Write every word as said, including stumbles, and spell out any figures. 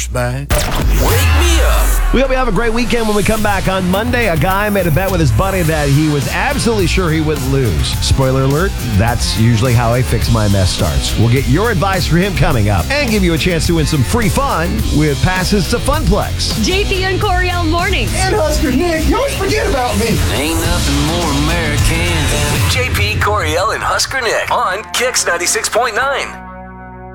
douchebag. Wake me up. We hope you have a great weekend. When we come back on Monday, a guy made a bet with his buddy that he was absolutely sure he wouldn't lose. Spoiler alert, that's usually how a Fix My Mess starts. We'll get your advice for him coming up and give you a chance to win some free fun with passes to Funplex. J P and Coriel mornings. And Husker Nick, you always forget about me. Ain't nothing more American than J P, Coriel, and Husker Nick on Kix ninety-six point nine.